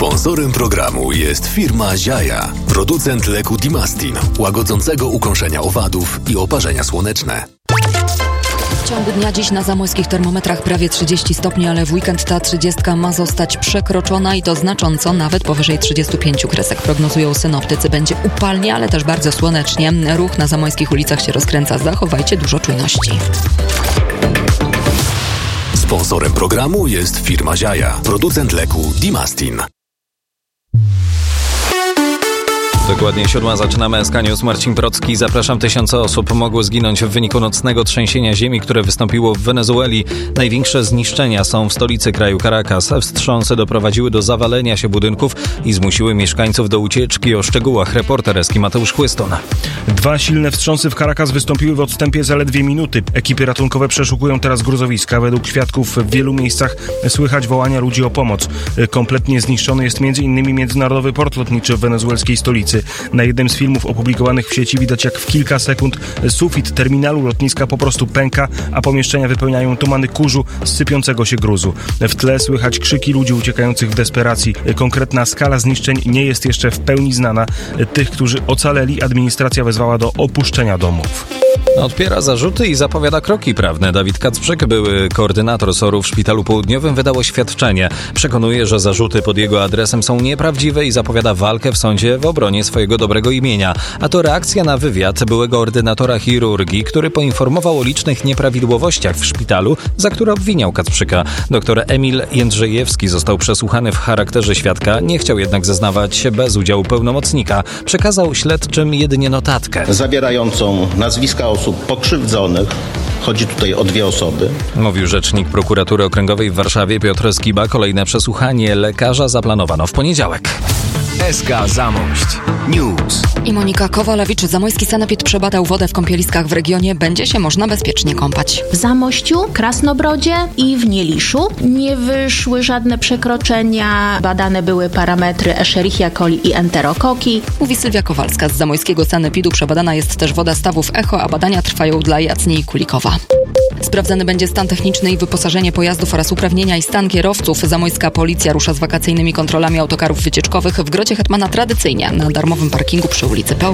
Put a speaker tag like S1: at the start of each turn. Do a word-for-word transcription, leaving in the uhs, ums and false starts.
S1: Sponsorem programu jest firma Ziaja, producent leku Dimastin, łagodzącego ukąszenia owadów i oparzenia słoneczne.
S2: W ciągu dnia dziś na zamojskich termometrach prawie trzydzieści stopni, ale w weekend ta trzydziestka ma zostać przekroczona i to znacząco, nawet powyżej trzydziestu pięciu kresek. Prognozują synoptycy. Będzie upalnie, ale też bardzo słonecznie. Ruch na zamojskich ulicach się rozkręca. Zachowajcie dużo czujności.
S1: Sponsorem programu jest firma Ziaja, producent leku Dimastin.
S3: Dokładnie siódma, zaczynamy S K News. Marcin Procki, zapraszam. Tysiące osób mogło zginąć w wyniku nocnego trzęsienia ziemi, które wystąpiło w Wenezueli. Największe zniszczenia są w stolicy kraju Caracas. Wstrząsy doprowadziły do zawalenia się budynków i zmusiły mieszkańców do ucieczki. O szczegółach reporter Eski Mateusz Chłyston.
S4: Dwa silne wstrząsy w Caracas wystąpiły w odstępie zaledwie minuty. Ekipy ratunkowe przeszukują teraz gruzowiska. Według świadków w wielu miejscach słychać wołania ludzi o pomoc. Kompletnie zniszczony jest m.in. międzynarodowy port lotniczy w wenezuelskiej stolicy. Na jednym z filmów opublikowanych w sieci widać, jak w kilka sekund sufit terminalu lotniska po prostu pęka, a pomieszczenia wypełniają tumany kurzu z sypiącego się gruzu. W tle słychać krzyki ludzi uciekających w desperacji. Konkretna skala zniszczeń nie jest jeszcze w pełni znana. Tych, którzy ocaleli, administracja wezwała do opuszczenia domów.
S3: Odpiera zarzuty i zapowiada kroki prawne. Dawid Kacprzyk, były koordynator S O R-u w Szpitalu Południowym, wydał oświadczenie. Przekonuje, że zarzuty pod jego adresem są nieprawdziwe i zapowiada walkę w sądzie w obronie swojego dobrego imienia. A to reakcja na wywiad byłego ordynatora chirurgii, który poinformował o licznych nieprawidłowościach w szpitalu, za które obwiniał Kacprzyka. Doktor Emil Jędrzejewski został przesłuchany w charakterze świadka, nie chciał jednak zeznawać się bez udziału pełnomocnika. Przekazał śledczym jedynie notatkę
S5: zawierającą nazwiska osób pokrzywdzonych. Chodzi tutaj o dwie osoby.
S3: Mówił rzecznik prokuratury okręgowej w Warszawie Piotr Skiba. Kolejne przesłuchanie lekarza zaplanowano w poniedziałek.
S6: S K Zamość News.
S2: I Monika Kowalewicz. Zamojski sanepid przebadał wodę w kąpieliskach w regionie. Będzie się można bezpiecznie kąpać.
S7: W Zamościu, Krasnobrodzie i w Nieliszu nie wyszły żadne przekroczenia. Badane były parametry Escherichia coli i enterokoki.
S2: Mówi Sylwia Kowalska. Z zamojskiego sanepidu przebadana jest też woda stawów Echo, a badania trwają dla Jacni i Kulikowa. Sprawdzany będzie stan techniczny i wyposażenie pojazdów oraz uprawnienia i stan kierowców. Zamojska policja rusza z wakacyjnymi kontrolami autokarów wycieczkowych. W Grocie Hetmana tradycyjnie na darmowym parkingu przy ulicy P